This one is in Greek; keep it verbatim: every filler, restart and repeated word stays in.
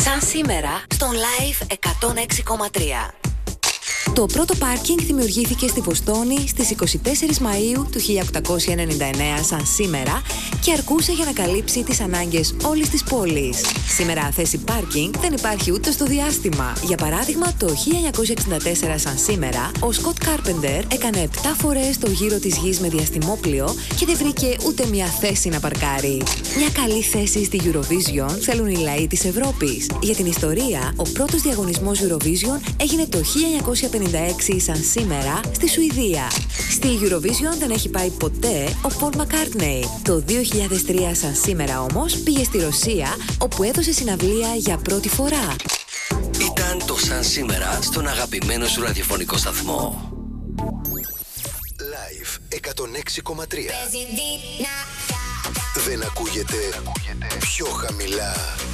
Σαν σήμερα στον Live εκατόν έξι κόμμα τρία. Το πρώτο πάρκινγκ δημιουργήθηκε στη Βοστόνη στις είκοσι τέσσερις Μαΐου του χίλια οκτακόσια ενενήντα εννέα σαν σήμερα και αρκούσε για να καλύψει τις ανάγκες όλης της πόλης. Σήμερα θέση πάρκινγκ δεν υπάρχει ούτε στο διάστημα. Για παράδειγμα, το χίλια εννιακόσια εξήντα τέσσερα σαν σήμερα, ο Σκοτ Κάρπεντερ έκανε επτά φορές το γύρο της γης με διαστημόπλιο και δεν βρήκε ούτε μια θέση να παρκάρει. Μια καλή θέση στη Eurovision θέλουν οι λαοί της Ευρώπης. Για την ιστορία, ο πρώτος διαγωνισμός Eurovision έγινε το χίλια εννιακόσια πενήντα έξι σαν σήμερα στη Σουηδία. Στη Eurovision δεν έχει πάει ποτέ ο Paul McCartney. Το δύο χιλιάδες τρία σαν σήμερα όμως πήγε στη Ρωσία, όπου έδωσε συναυλία για πρώτη φορά. Ήταν το σαν σήμερα στον αγαπημένο σου ραδιοφωνικό σταθμό. Live εκατόν έξι κόμμα τρία. Δεν ακούγεται πιο χαμηλά.